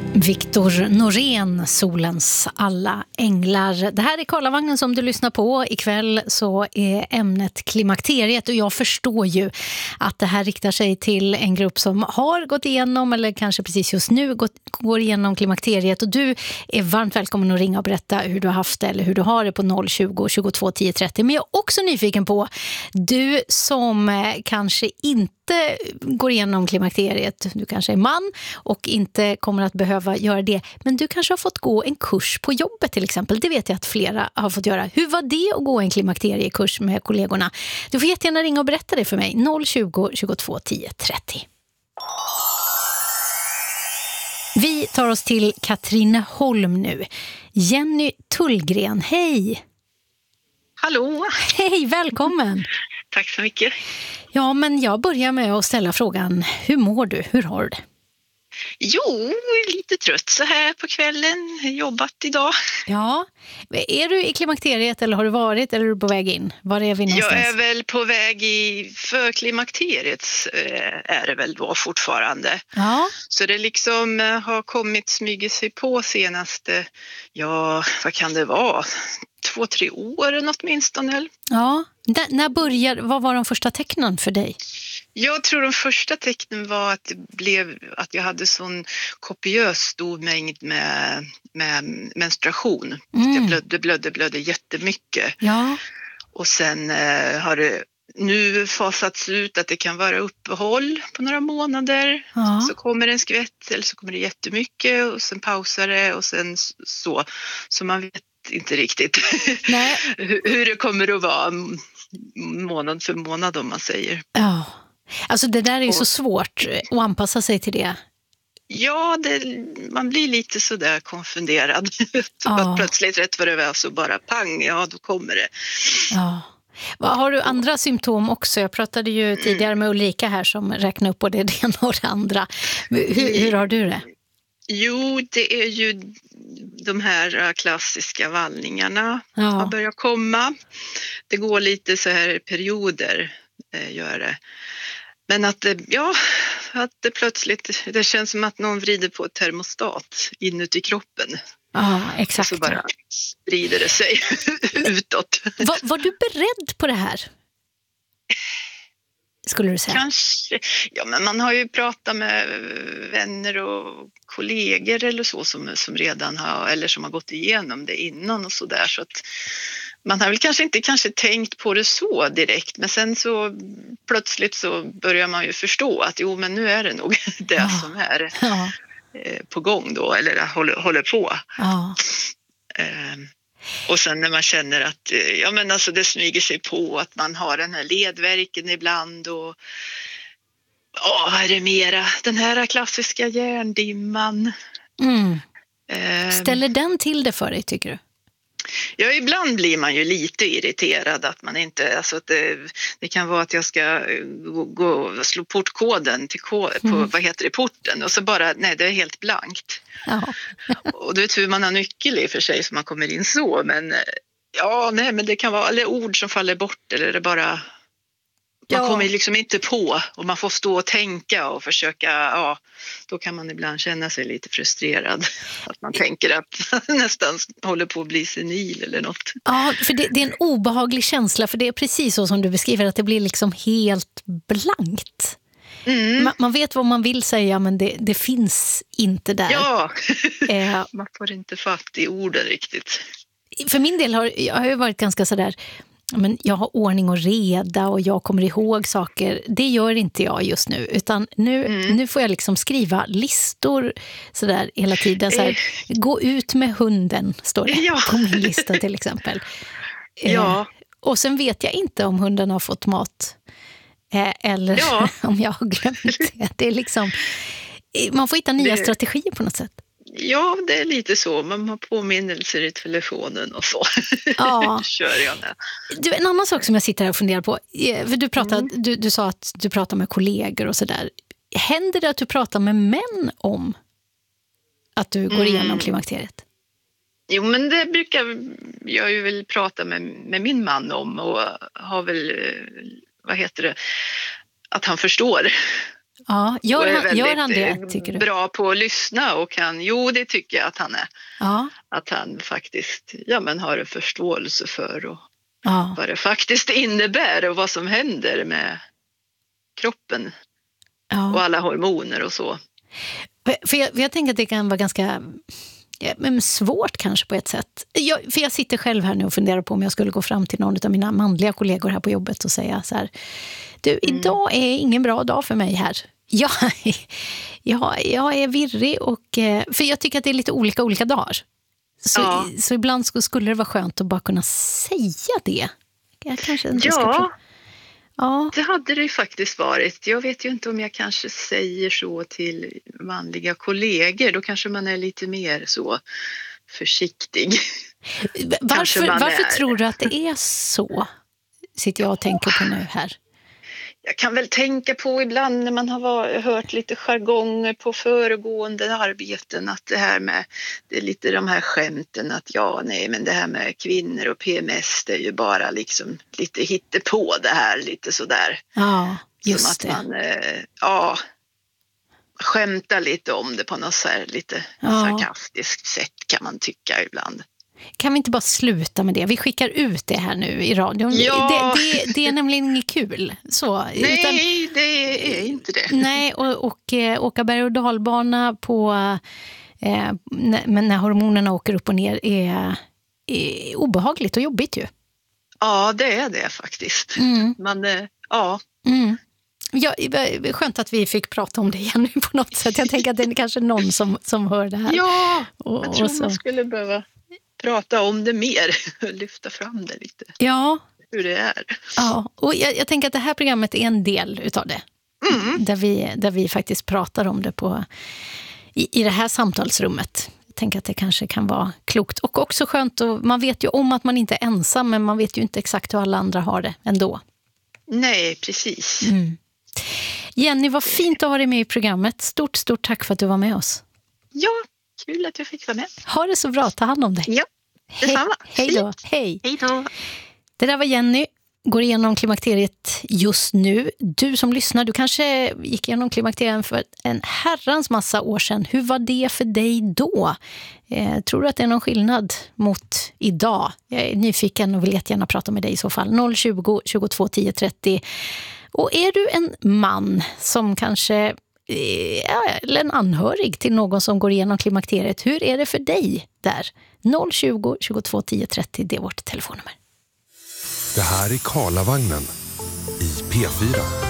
Viktor Norén, Solens alla änglar. Det här är Karlavagnen som du lyssnar på. Ikväll så är ämnet klimakteriet och jag förstår ju att det här riktar sig till en grupp som har gått igenom eller kanske precis just nu går igenom klimakteriet, och du är varmt välkommen att ringa och berätta hur du har haft det eller hur du har det på 020 22 10 30. Men jag är också nyfiken på, du som kanske inte går igenom klimakteriet, du kanske är man och inte kommer att behöva göra det, men du kanske har fått gå en kurs på jobbet till exempel. Det vet jag att flera har fått göra. Hur var det att gå en klimakteriekurs med kollegorna? Du får jättegärna ringa och berätta det för mig. 020 22 10 30. Vi tar oss till Katrineholm nu. Jenny Tullgren, hej! Hallå! Hej, välkommen! Tack så mycket. Ja, men jag börjar med att ställa frågan, hur mår du? Hur har du det? Jo, lite trött så här på kvällen. Jobbat idag. Ja, är du i klimakteriet eller har du varit eller är du på väg in? Var är vi någonstans? Jag är väl på väg för klimakteriet är det väl då fortfarande. Ja. Så det liksom har smugit sig på senaste, ja vad kan det vara? 2-3 år åtminstone. Ja, vad var de första tecknen för dig? Jag tror de första tecknen var att jag hade sån kopiös stor mängd med menstruation. Jag blödde jättemycket. Ja. Och sen har det nu fasats ut att det kan vara uppehåll på några månader. Ja. Så kommer det en skvätt eller så kommer det jättemycket och sen pausar det och sen så. Så man vet inte riktigt Nej. hur det kommer att vara månad för månad om man säger. Ja, alltså det där är ju så svårt att anpassa sig till det. Ja, man blir lite sådär konfunderad. Så att plötsligt rätt vad det var så bara pang, ja då kommer det. Ja. Har du andra symptom också? Jag pratade ju tidigare med Ulrika här som räknade upp både det ena och det andra. Hur har du det? Jo, det är ju de här klassiska vallningarna som har börjat komma. Det går lite så här perioder, gör det. Men att det plötsligt, det känns som att någon vrider på ett termostat inuti kroppen. Ja, exakt. Och så bara sprider det sig utåt. Var du beredd på det här? Skulle du säga? Kanske. Ja, men man har ju pratat med vänner och kollegor eller så som redan har, eller som har gått igenom det innan och så där, så att man har väl kanske inte tänkt på det så direkt, men sen så plötsligt så börjar man ju förstå att jo, men nu är det nog det som är på gång då, eller håller på. Ja. Och sen när man känner att alltså det smyger sig på att man har den här ledvärken ibland och vad är det mera? Den här klassiska hjärndimman. Ställer den till det för dig, tycker du? Ja, ibland blir man ju lite irriterad att man inte, alltså att det kan vara att jag ska gå och slå portkoden på porten och så bara, nej det är helt blankt. Ja. Och du vet hur man har nyckel i för sig så man kommer in så, men men det kan vara eller ord som faller bort eller det bara man kommer liksom inte på och man får stå och tänka och försöka, då kan man ibland känna sig lite frustrerad. Att man tänker att nästan håller på att bli senil eller något. Ja, för det är en obehaglig känsla, för det är precis så som du beskriver, att det blir liksom helt blankt. Man vet vad man vill säga, men det finns inte där. Ja, man får inte fatt i orden riktigt. För min del har jag varit ganska sådär, men jag har ordning och reda och jag kommer ihåg saker. Det gör inte jag just nu, utan nu får jag liksom skriva listor sådär hela tiden. Så här, gå ut med hunden, står det på min lista till exempel. Och sen vet jag inte om hunden har fått mat eller om jag har glömt det. Det är liksom, man får hitta nya strategier på något sätt. Ja, det är lite så. Man har påminnelser i telefonen och så. Ja. Kör jag med. Du, en annan sak som jag sitter här och funderar på. För du sa att du pratar med kollegor och sådär. Händer det att du pratar med män om att du går igenom klimakteriet? Jo, men det brukar jag ju väl prata med min man om och har väl, att han förstår Ja, Och är gör han väldigt, det, tycker du? bra på att lyssna och det tycker jag att han är. Ja, Att han faktiskt har en förståelse för och ja, vad det faktiskt innebär och vad som händer med kroppen och ja. alla hormoner och så. För jag tänker att det kan vara ganska svårt kanske på ett sätt. För jag sitter själv här nu och funderar på om jag skulle gå fram till någon av mina manliga kollegor här på jobbet och säga så här: du, idag är ingen bra dag för mig här. Jag är virrig och för jag tycker att det är lite olika dagar. Så ibland skulle det vara skönt att bara kunna säga det. Jag kanske inte ska Ja. Det hade det ju faktiskt varit. Jag vet ju inte om jag kanske säger så till manliga kollegor. Då kanske man är lite mer så försiktig. Varför tror du att det är så? Sitter jag och tänker på nu här. Jag kan väl tänka på ibland när man har hört lite jargonger på föregående arbeten att det är lite de här skämten att men det här med kvinnor och PMS, det är ju bara liksom lite hittepå det här, lite sådär. Ja, just som att man skämtar lite om det på något så här lite sarkastiskt sätt, kan man tycka ibland. Kan vi inte bara sluta med det? Vi skickar ut det här nu i radion. Ja. Det är nämligen inget kul. Nej, det är inte det. Nej, och åka berg- och dalbana på när hormonerna åker upp och ner är obehagligt och jobbigt ju. Ja, det är det faktiskt. Ja, skönt att vi fick prata om det igen nu på något sätt. Jag tänker att det är kanske någon som hör det här. Ja, jag tror man skulle behöva prata om det mer, lyfta fram det lite. Ja. Hur det är. Ja, och jag tänker att det här programmet är en del utav det. Där vi faktiskt pratar om det i det här samtalsrummet. Jag tänker att det kanske kan vara klokt och också skönt. Och man vet ju om att man inte är ensam, men man vet ju inte exakt hur alla andra har det ändå. Nej, precis. Jenny, vad fint att ha dig med i programmet. Stort tack för att du var med oss. Ja, kul att jag fick vara med. Ha det så bra, ta hand om dig. Ja, detsamma. Hej då. Hej. Hej då. Det där var Jenny. Går igenom klimakteriet just nu. Du som lyssnar, du kanske gick igenom klimakteriet för en herrans massa år sedan. Hur var det för dig då? Tror du att det är någon skillnad mot idag? Jag är nyfiken och vill jättegärna prata med dig i så fall. 020 22 10 30. Och är du en man som kanske eller en anhörig till någon som går igenom klimakteriet, hur är det för dig där? 020 22 10 30, det är vårt telefonnummer. Det här är Karlavagnen i P4.